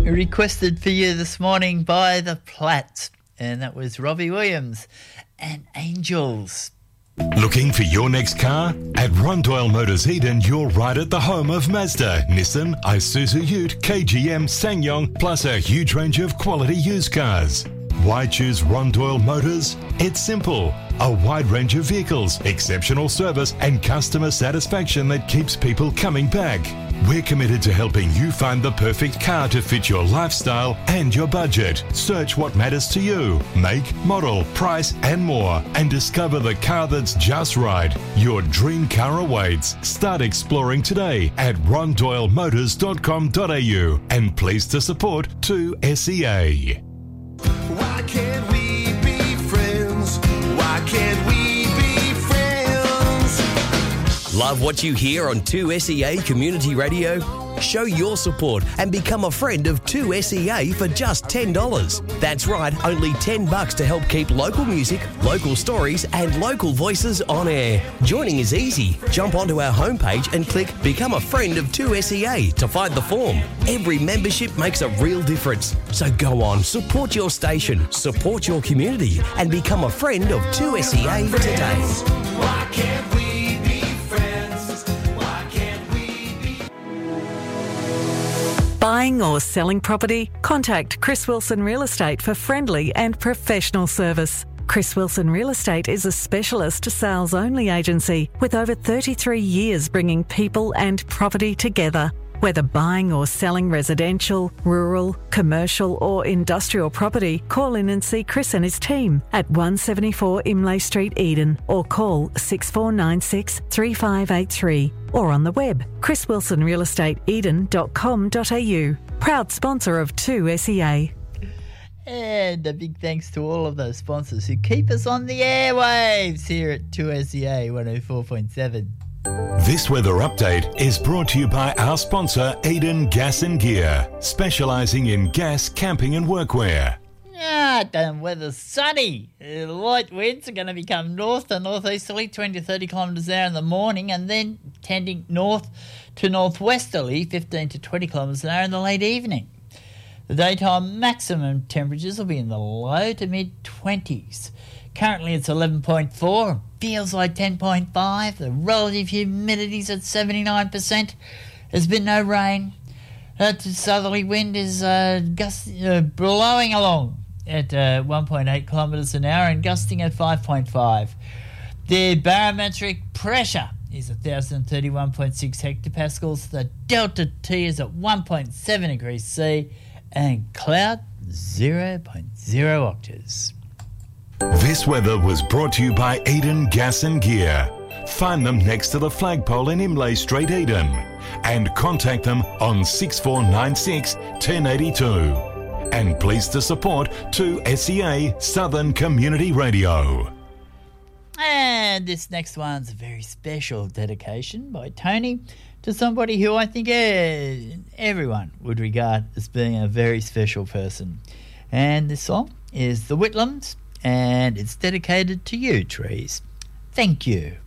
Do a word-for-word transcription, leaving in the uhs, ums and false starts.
Requested for you this morning by the Platts, and that was Robbie Williams and Angels. Looking for your next car? At Ron Doyle Motors Eden, you're right at the home of Mazda, Nissan, Isuzu Ute, K G M, SsangYong, plus a huge range of quality used cars. Why choose Ron Doyle Motors? It's simple. A wide range of vehicles, exceptional service and customer satisfaction that keeps people coming back. We're committed to helping you find the perfect car to fit your lifestyle and your budget. Search what matters to you, make, model, price and more, and discover the car that's just right. Your dream car awaits. Start exploring today at ron doyle motors dot com dot a u and pleased to support two S E A. Why can't we be friends? Why can't we be friends? Love what you hear on two S E A Community Radio? Show your support and become a friend of two S E A for just ten dollars. That's right, only ten bucks to help keep local music, local stories and local voices on air. Joining is easy. Jump onto our homepage and click Become a Friend of two S E A to find the form. Every membership makes a real difference. So go on, support your station, support your community and become a friend of two S E A today. Why can't we be friends? Why can't we be? Buying or selling property? Contact Chris Wilson Real Estate for friendly and professional service. Chris Wilson Real Estate is a specialist sales-only agency with over thirty-three years bringing people and property together. Whether buying or selling residential, rural, commercial or industrial property, call in and see Chris and his team at one seventy-four Imlay Street, Eden, or call six four nine six, three five eight three or on the web chris wilson real estate eden dot com dot a u. Proud sponsor of two S E A. And a big thanks to all of those sponsors who keep us on the airwaves here at two S E A one oh four point seven. This weather update is brought to you by our sponsor, Eden Gas and Gear, specialising in gas, camping and workwear. Ah, the weather's sunny. Uh, light winds are going to become north to northeasterly, twenty to thirty kilometres an hour in the morning, and then tending north to northwesterly, fifteen to twenty kilometres an hour in the late evening. The daytime maximum temperatures will be in the low to mid-twenties. Currently it's eleven point four, feels like ten point five. The relative humidity's at seventy-nine percent. There's been no rain. That southerly wind is uh, gust, uh, blowing along at uh, one point eight kilometres an hour and gusting at five point five. The barometric pressure is one thousand thirty-one point six hectopascals. The delta T is at one point seven degrees C and cloud zero point zero octaves. This weather was brought to you by Eden Gas and Gear. Find them next to the flagpole in Imlay Street, Eden, and contact them on six four nine six, one oh eight two. And pleased to support two S E A Southern Community Radio. And this next one's a very special dedication by Tony to somebody who I think eh, everyone would regard as being a very special person. And this song is The Whitlams, and it's dedicated to you, Trees. Thank you.